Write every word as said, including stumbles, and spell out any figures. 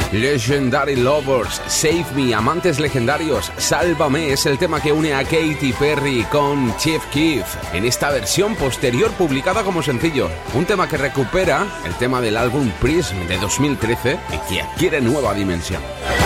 Legendary Lovers, Save Me, Amantes Legendarios, Sálvame, es el tema que une a Katy Perry con Chief Keef en esta versión posterior publicada como sencillo. Un tema que recupera el tema del álbum Prism de dos mil trece y que adquiere nueva dimensión.